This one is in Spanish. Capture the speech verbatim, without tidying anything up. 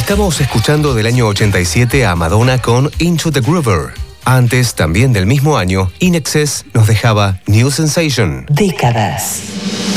Estamos escuchando del año ochenta y siete a Madonna con Into the Groover. Antes, también del mismo año, In Excess nos dejaba New Sensation. Décadas.